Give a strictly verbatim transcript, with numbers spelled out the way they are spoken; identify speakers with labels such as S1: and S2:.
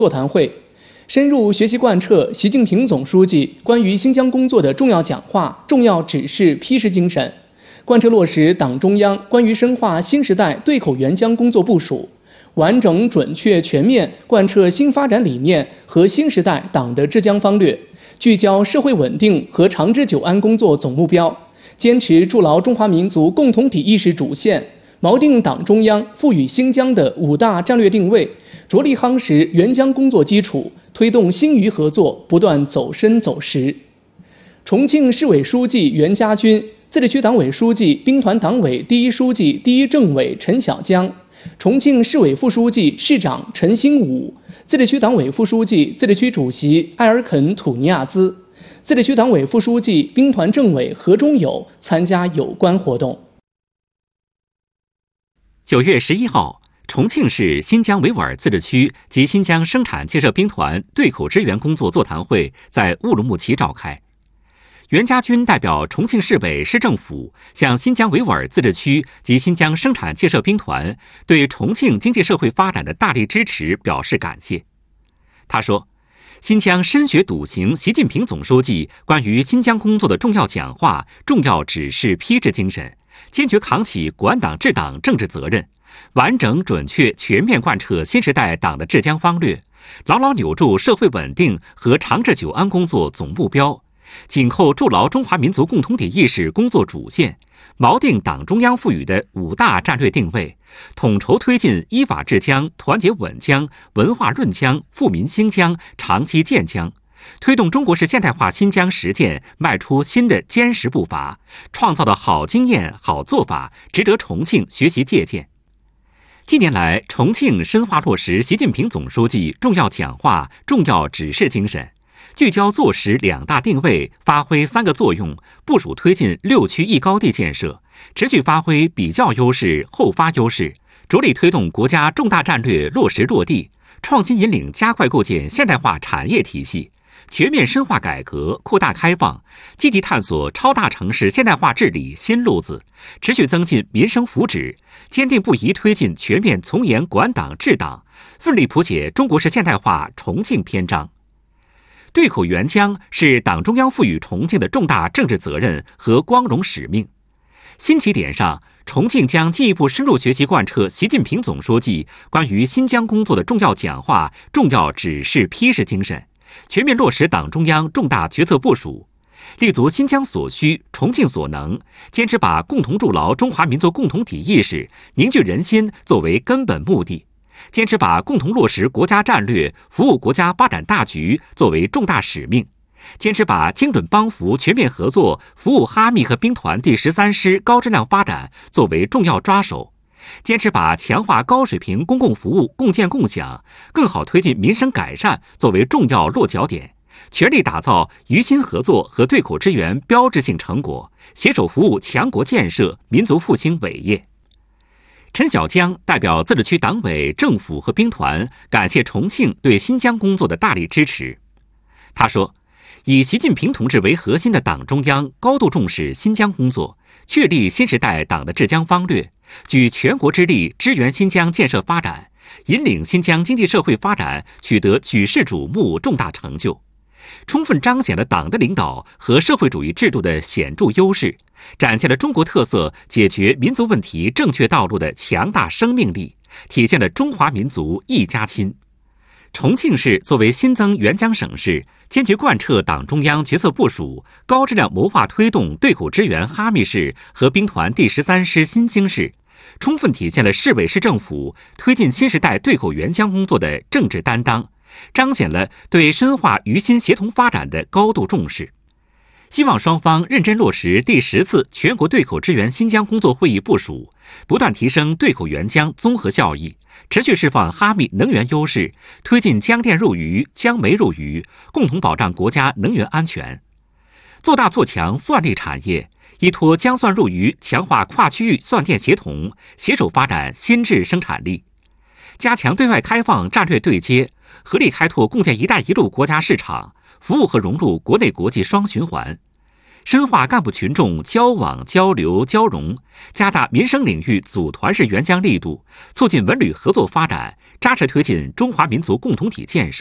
S1: 座谈会，深入学习贯彻习近平总书记关于新疆工作的重要讲话、重要指示批示精神，贯彻落实党中央关于深化新时代对口援疆工作部署，完整、准确、全面贯彻新发展理念和新时代党的治疆方略，聚焦社会稳定和长治久安工作总目标，坚持筑牢中华民族共同体意识主线，锚定党中央赋予新疆的五大战略定位，着力夯实援疆工作基础，推动新渝合作不断走深走实。重庆市委书记袁家军、自治区党委书记、兵团党委第一书记、第一政委陈小江，重庆市委副书记、市长陈新武，自治区党委副书记、自治区主席埃尔肯·土尼亚兹，自治区党委副书记、兵团政委何忠友参加有关活动。
S2: 九月十一号，重庆市新疆维吾尔自治区及新疆生产建设兵团对口支援工作座谈会在乌鲁木齐召开。袁家军代表重庆市委市政府向新疆维吾尔自治区及新疆生产建设兵团对重庆经济社会发展的大力支持表示感谢。他说，新疆深学笃行习近平总书记关于新疆工作的重要讲话、重要指示批示精神，坚决扛起管党治党政治责任，完整、准确、全面贯彻新时代党的治疆方略，牢牢扭住社会稳定和长治久安工作总目标，紧扣筑牢中华民族共同体意识工作主线，锚定党中央赋予的五大战略定位，统筹推进依法治疆、团结稳疆、文化润疆、富民兴疆、长期建疆，推动中国式现代化新疆实践迈出新的坚实步伐，创造的好经验、好做法值得重庆学习借鉴。近年来，重庆深化落实习近平总书记重要讲话、重要指示精神，聚焦做实两大定位，发挥三个作用，部署推进六区一高地建设，持续发挥比较优势、后发优势，着力推动国家重大战略落实落地，创新引领加快构建现代化产业体系，全面深化改革、扩大开放，积极探索超大城市现代化治理新路子，持续增进民生福祉，坚定不移推进全面从严管党治党，奋力谱写中国式现代化重庆篇章。对口援疆是党中央赋予重庆的重大政治责任和光荣使命。新起点上，重庆将进一步深入学习贯彻习近平总书记关于新疆工作的重要讲话、重要指示批示精神，全面落实党中央重大决策部署，立足新疆所需、重庆所能，坚持把共同筑牢中华民族共同体意识、凝聚人心作为根本目的，坚持把共同落实国家战略、服务国家发展大局作为重大使命，坚持把精准帮扶、全面合作服务哈密和兵团第十三师高质量发展作为重要抓手，坚持把强化高水平公共服务共建共享、更好推进民生改善作为重要落脚点，全力打造渝新合作和对口支援标志性成果，携手服务强国建设、民族复兴伟业。陈小江代表自治区党委、政府和兵团感谢重庆对新疆工作的大力支持。他说，以习近平同志为核心的党中央高度重视新疆工作，确立新时代党的治疆方略，举全国之力支援新疆建设发展，引领新疆经济社会发展取得举世瞩目重大成就，充分彰显了党的领导和社会主义制度的显著优势，展现了中国特色解决民族问题正确道路的强大生命力，体现了中华民族一家亲。重庆市作为新增援疆省市，坚决贯彻党中央决策部署，高质量谋划推动对口支援哈密市和兵团第十三师新兴市，充分体现了市委市政府推进新时代对口援疆工作的政治担当，彰显了对深化渝新协同发展的高度重视。希望双方认真落实第十次全国对口支援新疆工作会议部署，不断提升对口援疆综合效益，持续释放哈密能源优势，推进江电入渝、江煤入渝，共同保障国家能源安全。做大做强算力产业，依托江算入渝，强化跨区域算电协同，携手发展新质生产力，加强对外开放战略对接，合力开拓共建“一带一路”国家市场，服务和融入国内国际双循环， 深化干部群众交往、交流、交融，加大民生领域组团式援疆力度，促进文旅合作发展，扎实推进中华民族共同体建设。